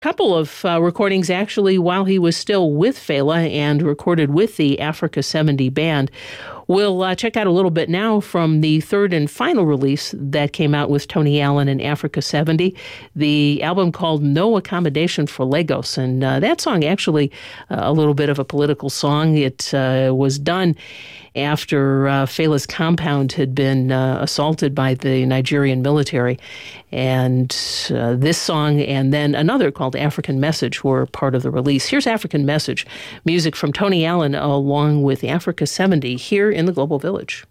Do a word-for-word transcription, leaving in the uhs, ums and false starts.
couple of uh, recordings actually while he was still with Fela and recorded with the Africa seventy band. We'll uh, check out a little bit now from the third and final release that came out with Tony Allen and Africa seventy, the album called No Accommodation for Lagos. And uh, that song actually uh, a little bit of a political song. It uh, was done after uh, Fela's compound had been uh, assaulted by the Nigerian military. And uh, this song and then another called African Message were part of the release. Here's African Message, music from Tony Allen along with Africa seventy here in the Global Village.